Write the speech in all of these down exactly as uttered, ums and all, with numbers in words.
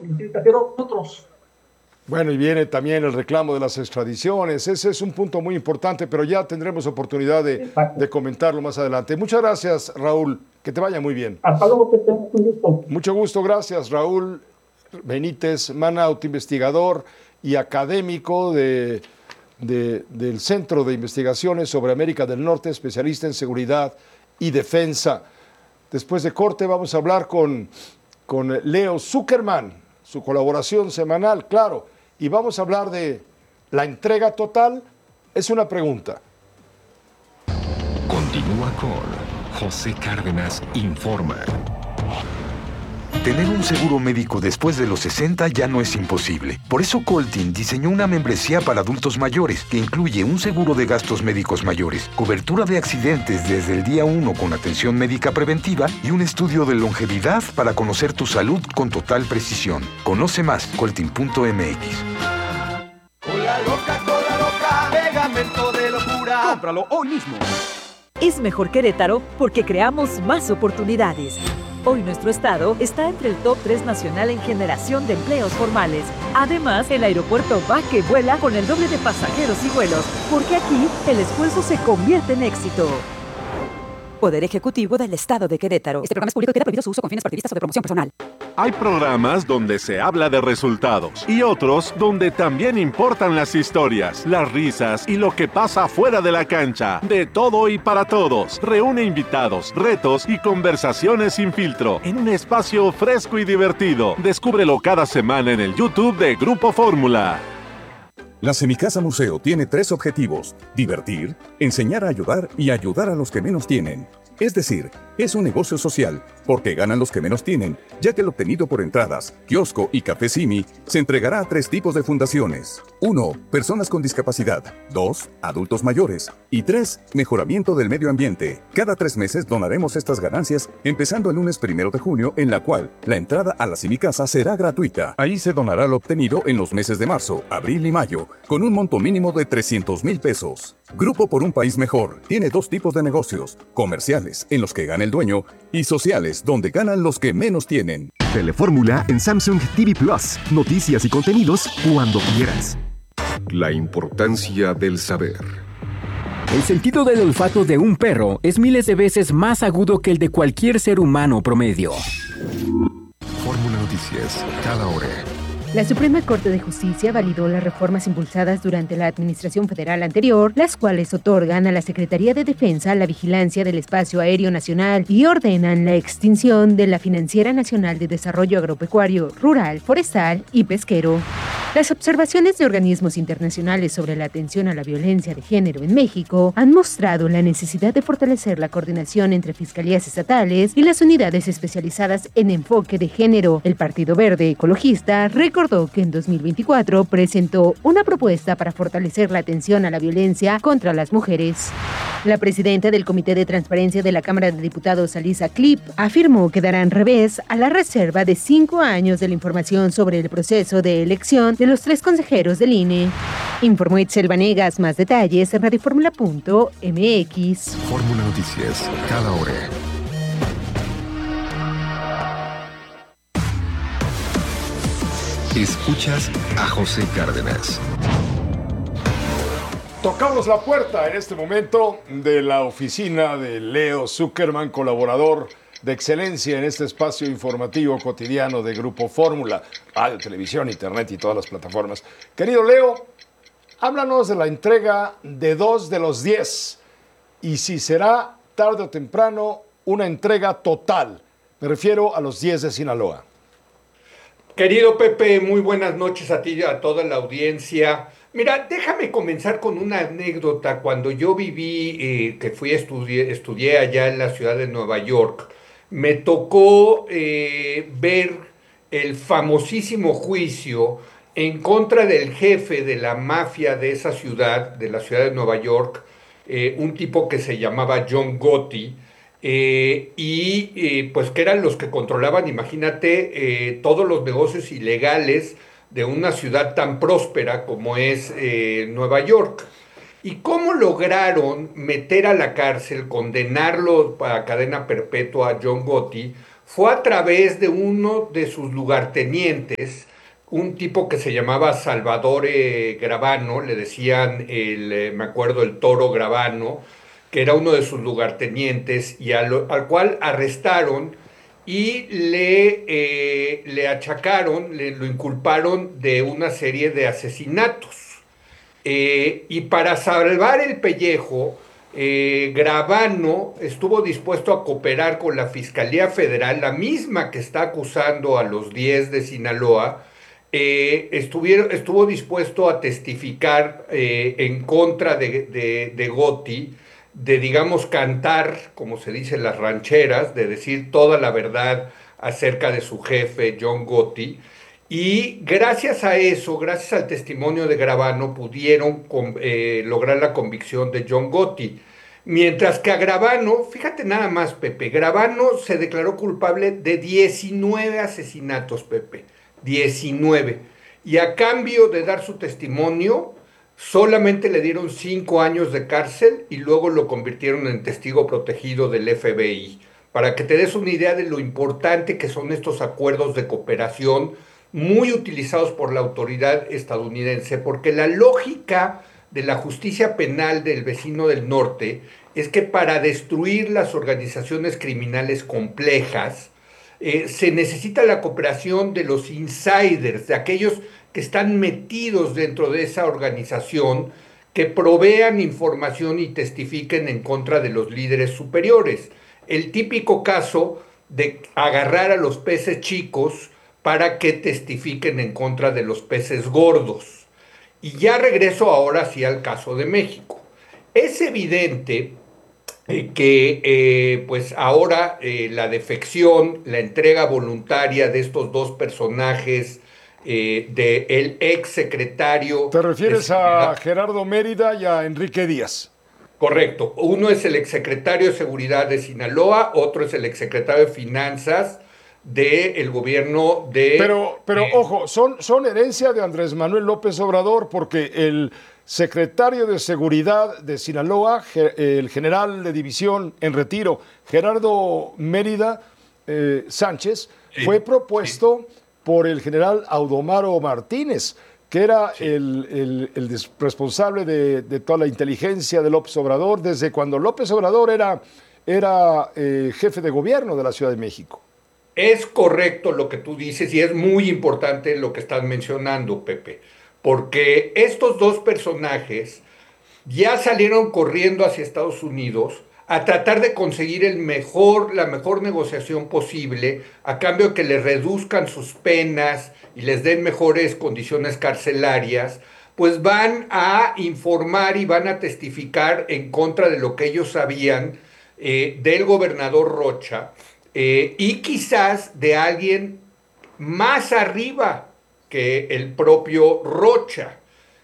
tienen que hacer otros. Bueno, y viene también el reclamo de las extradiciones. Ese es un punto muy importante, pero ya tendremos oportunidad de, de comentarlo más adelante. Muchas gracias, Raúl. Que te vaya muy bien. Hasta luego, que tengas un gusto. Mucho gusto, gracias, Raúl Benítez Manaut, investigador y académico de, de, del Centro de Investigaciones sobre América del Norte, especialista en seguridad y defensa. Después de corte vamos a hablar con, con Leo Zuckerman, su colaboración semanal, claro, y vamos a hablar de la entrega total. Es una pregunta. Continúa con José Cárdenas Informa. Tener un seguro médico después de los sesenta ya no es imposible. Por eso Coltin diseñó una membresía para adultos mayores que incluye un seguro de gastos médicos mayores, cobertura de accidentes desde el día uno con atención médica preventiva y un estudio de longevidad para conocer tu salud con total precisión. Conoce más, coltin punto m x. Cola loca, cola loca, pegamento de locura. Cómpralo hoy mismo. Es mejor Querétaro porque creamos más oportunidades. Hoy nuestro estado está entre el top tres nacional en generación de empleos formales. Además, el aeropuerto va que vuela con el doble de pasajeros y vuelos, porque aquí el esfuerzo se convierte en éxito. Poder Ejecutivo del Estado de Querétaro. Este programa es público y queda prohibido su uso con fines partidistas o de promoción personal. Hay programas donde se habla de resultados y otros donde también importan las historias, las risas y lo que pasa fuera de la cancha. De todo y para todos. Reúne invitados, retos y conversaciones sin filtro en un espacio fresco y divertido. Descúbrelo cada semana en el YouTube de Grupo Fórmula. La Semicasa Museo tiene tres objetivos: divertir, enseñar a ayudar y ayudar a los que menos tienen. Es decir, es un negocio social, porque ganan los que menos tienen, ya que el obtenido por entradas, kiosco y café Simi se entregará a tres tipos de fundaciones. uno. Personas con discapacidad. dos. Adultos mayores. Y tres. Mejoramiento del medio ambiente. Cada tres meses donaremos estas ganancias, empezando el lunes primero de junio, en la cual la entrada a la Semicasa será gratuita. Ahí se donará lo obtenido en los meses de marzo, abril y mayo, con un monto mínimo de trescientos mil pesos. Grupo por un País Mejor tiene dos tipos de negocios: comerciales, en los que gana el dueño, y sociales, donde ganan los que menos tienen. Telefórmula en Samsung T V Plus. Noticias y contenidos cuando quieras. La importancia del saber. El sentido del olfato de un perro es miles de veces más agudo que el de cualquier ser humano promedio. Fórmula Noticias, cada hora. La Suprema Corte de Justicia validó las reformas impulsadas durante la administración federal anterior, las cuales otorgan a la Secretaría de Defensa la vigilancia del espacio aéreo nacional y ordenan la extinción de la Financiera Nacional de Desarrollo Agropecuario, Rural, Forestal y Pesquero. Las observaciones de organismos internacionales sobre la atención a la violencia de género en México han mostrado la necesidad de fortalecer la coordinación entre fiscalías estatales y las unidades especializadas en enfoque de género. El Partido Verde Ecologista recordó que en dos mil veinticuatro presentó una propuesta para fortalecer la atención a la violencia contra las mujeres. La presidenta del Comité de Transparencia de la Cámara de Diputados, Alisa Clip, afirmó que darán revés a la reserva de cinco años de la información sobre el proceso de elección de los tres consejeros del I N E. Informó Itzel Vanegas. Más detalles en radioformula punto m x. Fórmula Noticias, cada hora. Escuchas a José Cárdenas. Tocamos la puerta en este momento de la oficina de Leo Zuckerman, colaborador de excelencia en este espacio informativo cotidiano de Grupo Fórmula, radio, televisión, internet y todas las plataformas. Querido Leo, háblanos de la entrega de dos de los diez y si será tarde o temprano una entrega total. Me refiero a los diez de Sinaloa. Querido Pepe, muy buenas noches a ti y a toda la audiencia. Mira, déjame comenzar con una anécdota. Cuando yo viví, eh, que fui a estudiar, estudié allá en la ciudad de Nueva York, me tocó eh, ver el famosísimo juicio en contra del jefe de la mafia de esa ciudad, de la ciudad de Nueva York, eh, un tipo que se llamaba John Gotti, eh, y eh, pues que eran los que controlaban, imagínate, eh, todos los negocios ilegales de una ciudad tan próspera como es eh, Nueva York. ¿Y cómo lograron meter a la cárcel, condenarlo a cadena perpetua a John Gotti? fue a través de uno de sus lugartenientes, un tipo que se llamaba Salvador eh, Gravano, le decían, el, eh, me acuerdo, el Toro Gravano, que era uno de sus lugartenientes, y al, al cual arrestaron y le, eh, le achacaron, le, lo inculparon de una serie de asesinatos. Eh, y para salvar el pellejo, eh, Gravano estuvo dispuesto a cooperar con la Fiscalía Federal, la misma que está acusando a los diez de Sinaloa. Eh, estuvieron, estuvo dispuesto a testificar eh, en contra de, de, de Gotti, de, digamos, cantar, como se dice en las rancheras, de decir toda la verdad acerca de su jefe, John Gotti. Y gracias a eso, gracias al testimonio de Gravano, pudieron eh, lograr la convicción de John Gotti. Mientras que a Gravano, fíjate nada más, Pepe, Gravano se declaró culpable de diecinueve asesinatos, Pepe, diecinueve. Y a cambio de dar su testimonio, solamente le dieron cinco años de cárcel y luego lo convirtieron en testigo protegido del F B I. Para que te des una idea de lo importante que son estos acuerdos de cooperación, muy utilizados por la autoridad estadounidense, porque la lógica de la justicia penal del vecino del norte es que para destruir las organizaciones criminales complejas, eh, se necesita la cooperación de los insiders, de aquellos que están metidos dentro de esa organización, que provean información y testifiquen en contra de los líderes superiores. El típico caso de agarrar a los peces chicos para que testifiquen en contra de los peces gordos. Y ya regreso ahora sí al caso de México. Es evidente eh, que eh, pues ahora eh, la defección, la entrega voluntaria de estos dos personajes, eh, del ex secretario... ¿Te refieres a Gerardo Mérida y a Enrique Díaz? Correcto. Uno es el exsecretario de Seguridad de Sinaloa, otro es el exsecretario de Finanzas del gobierno de... Pero, pero eh, ojo, son, son herencia de Andrés Manuel López Obrador, porque el secretario de Seguridad de Sinaloa, el general de división en retiro, Gerardo Mérida eh, Sánchez, sí, fue propuesto sí. por el general Audomaro Martínez, que era sí. el, el, el responsable de, de toda la inteligencia de López Obrador, desde cuando López Obrador era, era eh, jefe de gobierno de la Ciudad de México. Es correcto lo que tú dices y es muy importante lo que estás mencionando, Pepe, porque estos dos personajes ya salieron corriendo hacia Estados Unidos a tratar de conseguir el mejor, la mejor negociación posible a cambio de que les reduzcan sus penas y les den mejores condiciones carcelarias, pues van a informar y van a testificar en contra de lo que ellos sabían eh, del gobernador Rocha, Eh, y quizás de alguien más arriba que el propio Rocha.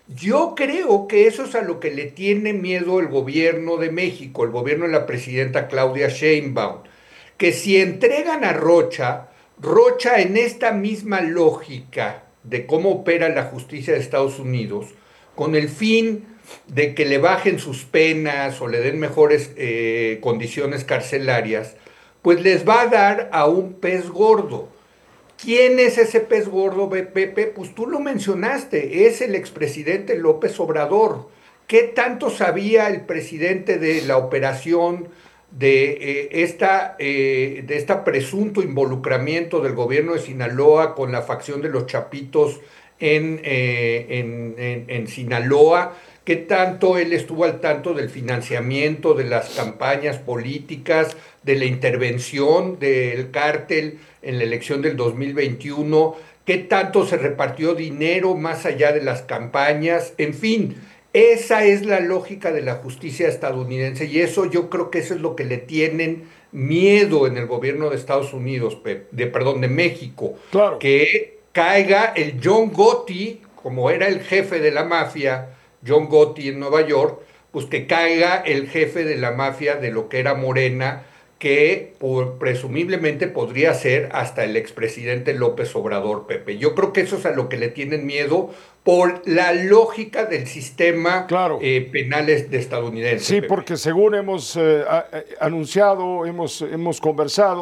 Yo creo que eso es a lo que le tiene miedo el gobierno de México, el gobierno de la presidenta Claudia Sheinbaum, que si entregan a Rocha, Rocha en esta misma lógica de cómo opera la justicia de Estados Unidos, con el fin de que le bajen sus penas o le den mejores eh, condiciones carcelarias, pues les va a dar a un pez gordo. ¿Quién es ese pez gordo, Pepe? Pues tú lo mencionaste, es el expresidente López Obrador. ¿Qué tanto sabía el presidente de la operación de, eh, esta, eh, de este presunto involucramiento del gobierno de Sinaloa con la facción de los Chapitos en, eh, en, en, en Sinaloa? ¿Qué tanto él estuvo al tanto del financiamiento de las campañas políticas, de la intervención del cártel en la elección del dos mil veintiuno? ¿Qué tanto se repartió dinero más allá de las campañas? En fin, esa es la lógica de la justicia estadounidense y eso yo creo que eso es lo que le tienen miedo en el gobierno de Estados Unidos, de, perdón, de México. Claro. Que caiga el John Gotti, como era el jefe de la mafia, John Gotti en Nueva York, pues que caiga el jefe de la mafia de lo que era Morena, que por, presumiblemente podría ser hasta el expresidente López Obrador, Pepe. Yo creo que eso es a lo que le tienen miedo por la lógica del sistema claro. eh, penal de estadounidense. Sí, Pepe. porque según hemos eh, a, a, anunciado, hemos, hemos conversado,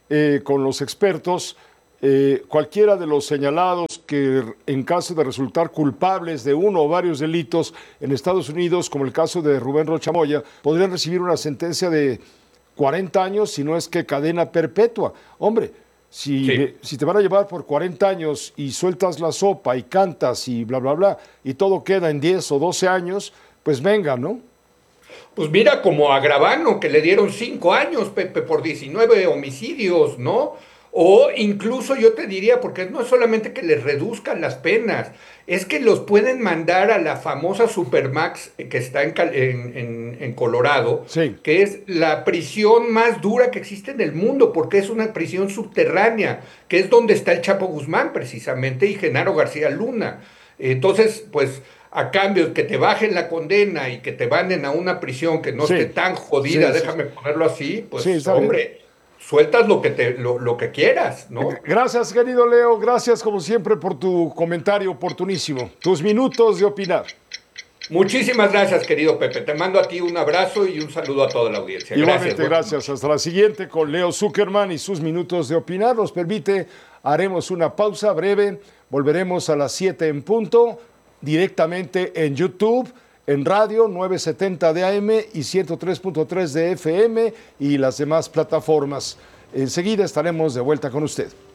eh, con los expertos. Eh, cualquiera de los señalados que en caso de resultar culpables de uno o varios delitos en Estados Unidos, como el caso de Rubén Rocha Moya, podrían recibir una sentencia de cuarenta años, si no es que cadena perpetua. Hombre, si, Sí. si te van a llevar por cuarenta años y sueltas la sopa y cantas y bla, bla, bla, y todo queda en diez o doce años, pues venga, ¿no? Pues mira, como a Gravano, que le dieron cinco años, Pepe, por diecinueve homicidios, ¿no? O incluso yo te diría, porque no es solamente que les reduzcan las penas, es que los pueden mandar a la famosa Supermax que está en, Cal- en, en- en Colorado, Sí. que es la prisión más dura que existe en el mundo, porque es una prisión subterránea, que es donde está el Chapo Guzmán precisamente y Genaro García Luna. Entonces, pues a cambio de que te bajen la condena y que te manden a una prisión que no Sí. esté tan jodida, Sí, sí, déjame ponerlo así, pues Sí, está bien. hombre, sueltas lo que te lo, lo que quieras, ¿no? Gracias, querido Leo. Gracias, como siempre, por tu comentario oportunísimo. Tus minutos de opinar. Muchísimas gracias, querido Pepe. Te mando a ti un abrazo y un saludo a toda la audiencia. Igualmente, Gracias. gracias. Hasta la siguiente con Leo Zuckerman y sus minutos de opinar. Nos permite, haremos una pausa breve. Volveremos a las siete en punto, directamente en YouTube, en radio novecientos setenta de A M y ciento tres punto tres de F M y las demás plataformas. Enseguida estaremos de vuelta con usted.